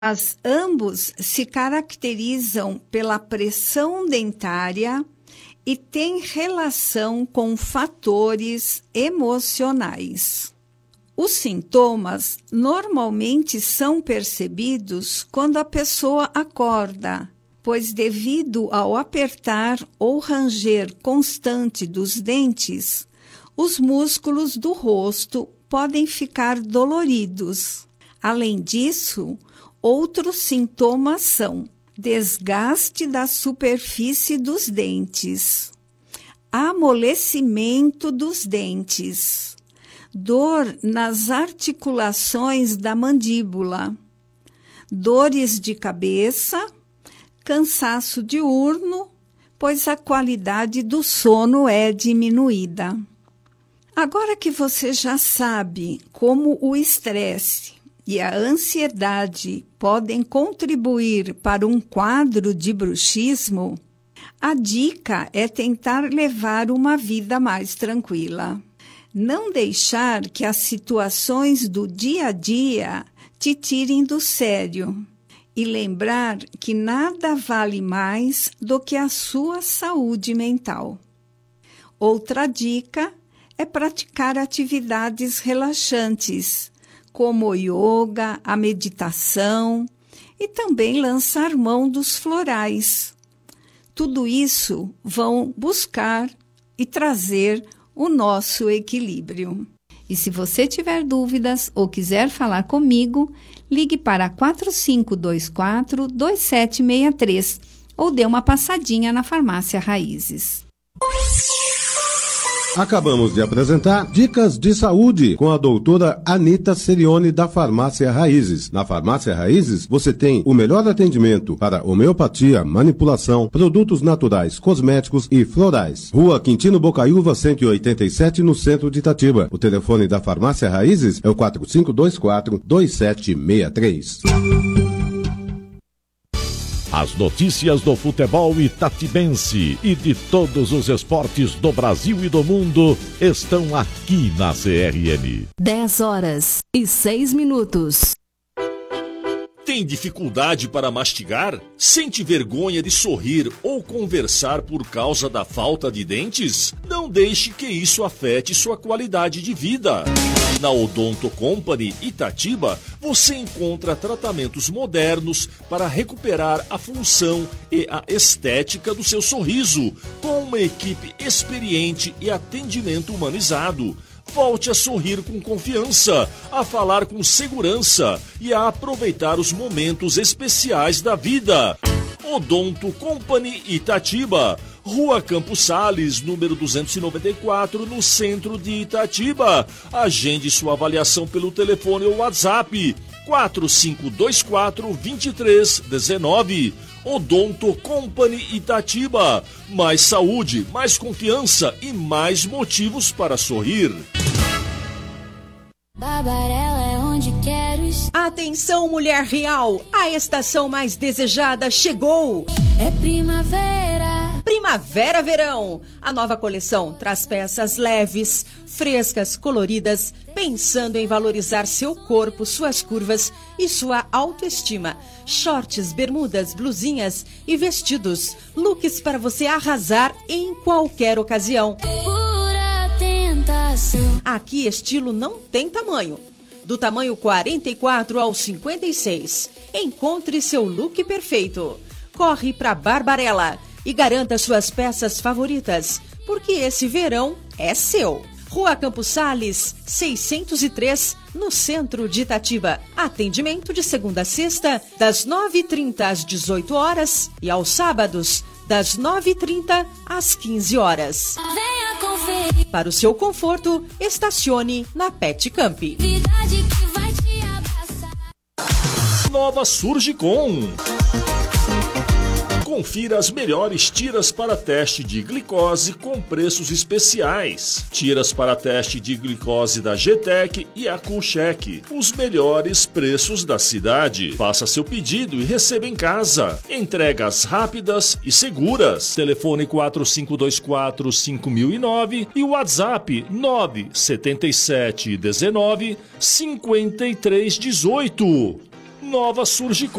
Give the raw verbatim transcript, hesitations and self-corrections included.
As ambos se caracterizam pela pressão dentária e têm relação com fatores emocionais. Os sintomas normalmente são percebidos quando a pessoa acorda, pois devido ao apertar ou ranger constante dos dentes, os músculos do rosto podem ficar doloridos. Além disso, outros sintomas são desgaste da superfície dos dentes, amolecimento dos dentes, dor nas articulações da mandíbula, dores de cabeça, cansaço diurno, pois a qualidade do sono é diminuída. Agora que você já sabe como o estresse e a ansiedade podem contribuir para um quadro de bruxismo, a dica é tentar levar uma vida mais tranquila. Não deixar que as situações do dia a dia te tirem do sério e lembrar que nada vale mais do que a sua saúde mental. Outra dica é praticar atividades relaxantes, como o yoga, a meditação e também lançar mão dos florais. Tudo isso vão buscar e trazer o nosso equilíbrio. E se você tiver dúvidas ou quiser falar comigo, ligue para quatro cinco dois quatro, dois sete seis três ou dê uma passadinha na Farmácia Raízes. Acabamos de apresentar Dicas de Saúde com a doutora Anita Serione da Farmácia Raízes. Na Farmácia Raízes, você tem o melhor atendimento para homeopatia, manipulação, produtos naturais, cosméticos e florais. Rua Quintino Bocaiúva, cento e oitenta e sete, no centro de Itatiba. O telefone da Farmácia Raízes é o quatro cinco dois quatro, dois sete seis três. As notícias do futebol itatibense e de todos os esportes do Brasil e do mundo estão aqui na C R N. dez horas e seis minutos. Tem dificuldade para mastigar? Sente vergonha de sorrir ou conversar por causa da falta de dentes? Não deixe que isso afete sua qualidade de vida. Na Odonto Company Itatiba, você encontra tratamentos modernos para recuperar a função e a estética do seu sorriso, com uma equipe experiente e atendimento humanizado. Volte a sorrir com confiança, a falar com segurança e a aproveitar os momentos especiais da vida. Odonto Company Itatiba, Rua Campos Sales, número duzentos e noventa e quatro, no centro de Itatiba. Agende sua avaliação pelo telefone ou WhatsApp quatro cinco dois quatro, dois três um nove. Odonto Company Itatiba. Mais saúde, mais confiança e mais motivos para sorrir. Barbarella é onde quero estar. Atenção, mulher real! A estação mais desejada chegou! É primavera. Primavera-verão! A nova coleção traz peças leves, frescas, coloridas, pensando em valorizar seu corpo, suas curvas e sua autoestima. Shorts, bermudas, blusinhas e vestidos. Looks para você arrasar em qualquer ocasião. Pura tentação. Aqui estilo não tem tamanho. Do tamanho quarenta e quatro ao cinquenta e seis. Encontre seu look perfeito. Corre para Barbarella e garanta suas peças favoritas, porque esse verão é seu. Rua Campos Sales, seiscentos e três, no centro de Itatiba. Atendimento de segunda a sexta, das nove e trinta às dezoito horas e aos sábados, das nove e trinta às quinze horas. Venha conferir. Para o seu conforto, estacione na Pet Camp. Verdade que vai te abraçar. Nova Surgicom. Confira as melhores tiras para teste de glicose com preços especiais. Tiras para teste de glicose da G-Tec e a Coolcheck. Os melhores preços da cidade. Faça seu pedido e receba em casa. Entregas rápidas e seguras. Telefone quatro cinco dois quatro, cinco mil e nove e o WhatsApp nove sete sete um nove, cinco três um oito. Nova Surgico.